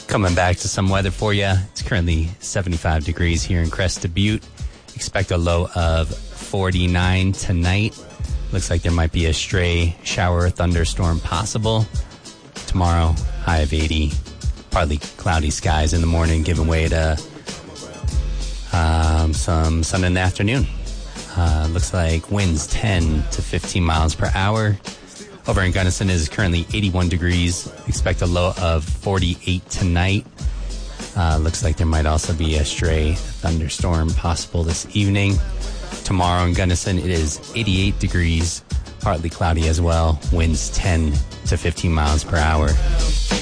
Coming back to some weather for you. It's currently 75 degrees here in Crested Butte. Expect a low of 49 tonight. Looks like there might be a stray shower or thunderstorm possible. Tomorrow, high of 80. Partly cloudy skies in the morning, giving way to some sun in the afternoon. Looks like winds 10 to 15 miles per hour. Over in Gunnison is currently 81 degrees. Expect a low of 48 tonight. Looks like there might also be a stray thunderstorm possible this evening. Tomorrow in Gunnison, it is 88 degrees, partly cloudy as well. Winds 10 to 15 miles per hour.